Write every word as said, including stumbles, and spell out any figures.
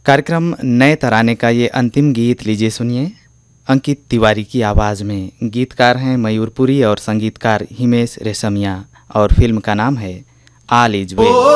कार्यक्रम नए तराने का ये अंतिम गीत लीजिए सुनिए, अंकित तिवारी की आवाज़ में। गीतकार हैं मयूरपुरी और संगीतकार हिमेश रेशमिया और फिल्म का नाम है ऑल इज वेल।